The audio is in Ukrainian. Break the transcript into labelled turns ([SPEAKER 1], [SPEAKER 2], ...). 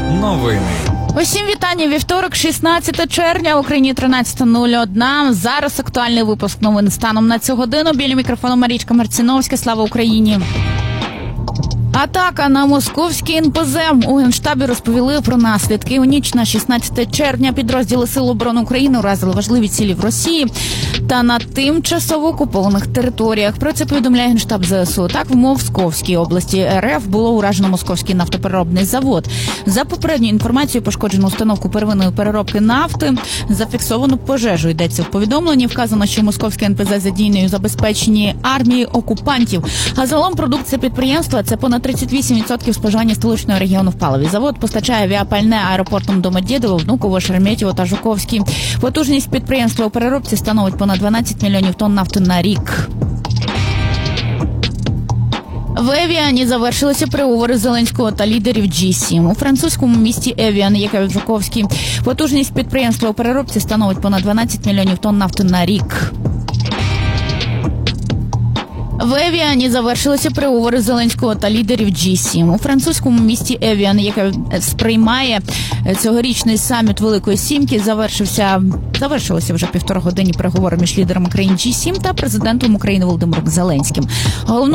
[SPEAKER 1] Новини.
[SPEAKER 2] Усім вітання. Вівторок, 16 червня, в Україні 13:01. Зараз актуальний випуск новин станом на цю годину. Біля мікрофону Марічка Марціновська. Слава Україні! Атака на московський НПЗ. У Генштабі розповіли про наслідки. У ніч на 16 червня підрозділи Сил оборони України уразили важливі цілі в Росії та на тимчасово окупованих територіях. Про це повідомляє Генштаб ЗСУ. Так, в Московській області РФ було уражено московський нафтопереробний завод. За попередньою інформацією, пошкоджено установку первинної переробки нафти. Зафіксовано пожежу. Йдеться в повідомленні. Вказано, що московське НПЗ задіяне у забезпеченні армії окупантів. А загалом продукція підприємства – це понад 38% споживання столичного регіону в паливі. Завод постачає авіапальне аеропортом Домодєдово, Внуково, Шереметьєво та Жуковський. Потужність підприємства у переробці становить понад 12 мільйонів тонн нафти на рік. В Евіані завершилися переговори Зеленського та лідерів G7. У французькому місті Евіан, яке в Жуковській, потужність підприємства у переробці становить понад 12 мільйонів тонн нафти на рік. В Евіані завершилися переговори Зеленського та лідерів G7. У французькому місті Евіан, яке сприймає цьогорічний саміт Великої Сімки, завершилися вже 1,5 години переговори між лідерами країн G7 та президентом України Володимиром Зеленським.